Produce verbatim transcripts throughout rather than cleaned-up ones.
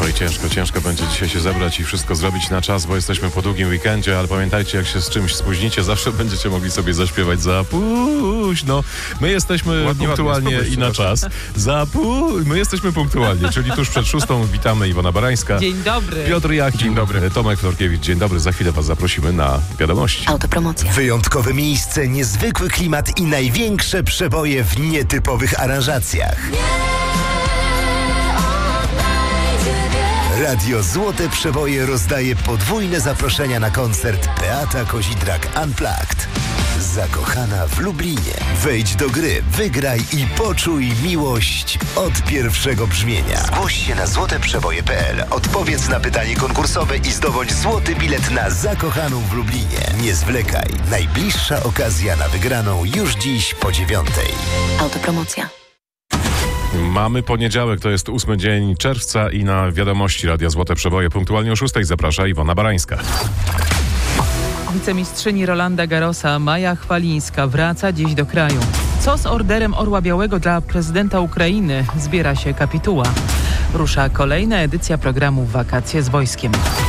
Oj, ciężko, ciężko będzie dzisiaj się zebrać i wszystko zrobić na czas, bo jesteśmy po długim weekendzie, ale pamiętajcie, jak się z czymś spóźnicie, zawsze będziecie mogli sobie zaśpiewać za późno. My jesteśmy ładnie, punktualnie ładnie, i na czas. Za późno. My jesteśmy punktualnie, czyli tuż przed szóstą. Witamy, Iwona Barańska. Dzień dobry. Piotr Jachim. Dzień dobry. Tomek Florkiewicz. Dzień dobry. Za chwilę was zaprosimy na wiadomości. Autopromocja. Wyjątkowe miejsce, niezwykły klimat i największe przeboje w nietypowych aranżacjach. Radio Złote Przeboje rozdaje podwójne zaproszenia na koncert Beata Kozidrak Unplugged. Zakochana w Lublinie. Wejdź do gry, wygraj i poczuj miłość od pierwszego brzmienia. Zgłoś się na złote przeboje kropka p l, odpowiedz na pytanie konkursowe i zdobądź złoty bilet na Zakochaną w Lublinie. Nie zwlekaj. Najbliższa okazja na wygraną już dziś po dziewiątej. Autopromocja. Mamy poniedziałek, to jest ósmy dzień czerwca i na wiadomości Radia Złote Przeboje punktualnie o szóstej zaprasza Iwona Barańska. Wicemistrzyni Rolanda Garrosa Maja Chwalińska wraca dziś do kraju. Co z orderem Orła Białego dla prezydenta Ukrainy? Zbiera się kapituła. Rusza kolejna edycja programu Wakacje z wojskiem.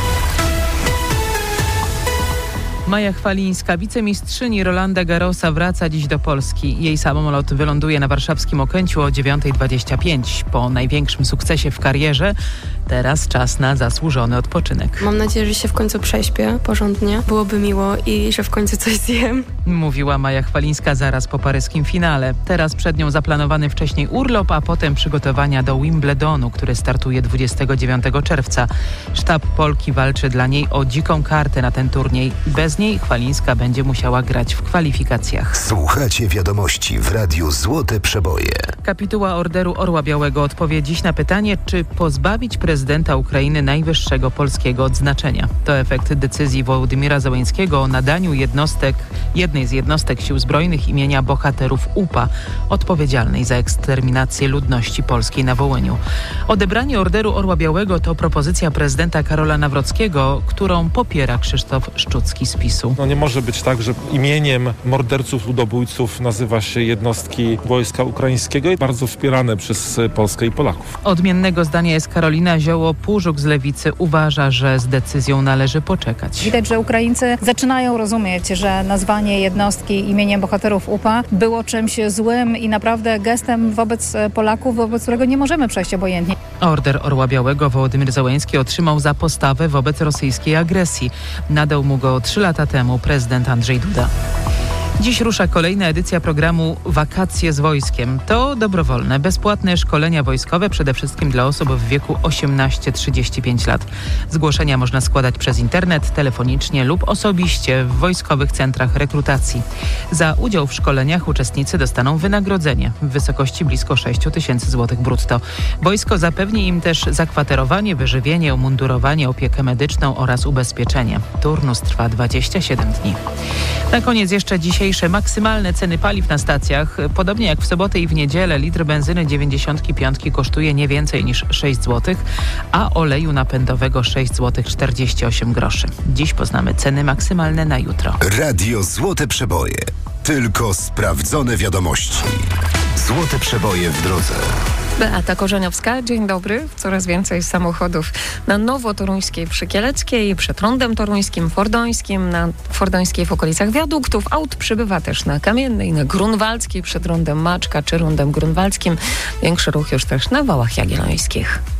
Maja Chwalińska, wicemistrzyni Rolanda Garrosa, wraca dziś do Polski. Jej samolot wyląduje na warszawskim Okęciu o dziewiąta dwadzieścia pięć. Po największym sukcesie w karierze teraz czas na zasłużony odpoczynek. Mam nadzieję, że się w końcu prześpię porządnie. Byłoby miło i że w końcu coś zjem. Mówiła Maja Chwalińska zaraz po paryskim finale. Teraz przed nią zaplanowany wcześniej urlop, a potem przygotowania do Wimbledonu, który startuje dwudziestego dziewiątego czerwca. Sztab Polki walczy dla niej o dziką kartę na ten turniej. Bez niej Chwalińska będzie musiała grać w kwalifikacjach. Słuchacie wiadomości w Radiu Złote Przeboje. Kapituła Orderu Orła Białego odpowie dziś na pytanie, czy pozbawić prezydenta Ukrainy najwyższego polskiego odznaczenia. To efekt decyzji Wołodymyra Zełenskiego o nadaniu jednostek, jednej z jednostek Sił Zbrojnych imienia bohaterów U P A, odpowiedzialnej za eksterminację ludności polskiej na Wołyniu. Odebranie Orderu Orła Białego to propozycja prezydenta Karola Nawrockiego, którą popiera Krzysztof Szczucki z PiSu. No nie może być tak, że imieniem morderców, ludobójców nazywa się jednostki wojska ukraińskiego i bardzo wspierane przez Polskę i Polaków. Odmiennego zdania jest Karolina Zioło-Półżuk z Lewicy. Uważa, że z decyzją należy poczekać. Widać, że Ukraińcy zaczynają rozumieć, że nazwanie jednostki imieniem bohaterów U P A było czymś złym i naprawdę gestem wobec Polaków, wobec którego nie możemy przejść obojętnie. Order Orła Białego Wołodymyr Zełenski otrzymał za postawę wobec rosyjskiej agresji. Nadał mu go trzy lata temu prezydent Andrzej Duda. Dziś rusza kolejna edycja programu Wakacje z wojskiem. To dobrowolne, bezpłatne szkolenia wojskowe, przede wszystkim dla osób w wieku osiemnaście do trzydziestu pięciu lat. Zgłoszenia można składać przez internet, telefonicznie lub osobiście w wojskowych centrach rekrutacji. Za udział w szkoleniach uczestnicy dostaną wynagrodzenie w wysokości blisko sześć tysięcy złotych brutto. Wojsko zapewni im też zakwaterowanie, wyżywienie, umundurowanie, opiekę medyczną oraz ubezpieczenie. Turnus trwa dwadzieścia siedem dni. Na koniec jeszcze dzisiaj maksymalne ceny paliw na stacjach. Podobnie jak w sobotę i w niedzielę litr benzyny dziewięćdziesiątki piątki kosztuje nie więcej niż sześć złotych, a oleju napędowego sześć złotych czterdzieści osiem groszy. Dziś poznamy ceny maksymalne na jutro. Radio Złote Przeboje. Tylko sprawdzone wiadomości. Złote Przeboje w drodze. Beata Korzeniowska, dzień dobry. Coraz więcej samochodów na Nowotoruńskiej przy Kieleckiej, przed Rondem Toruńskim, Fordońskim, na Fordońskiej w okolicach wiaduktów. Aut przybywa też na Kamiennej, na Grunwaldzkiej, przed Rondem Maczka czy Rondem Grunwaldzkim. Większy ruch już też na Wałach Jagiellońskich.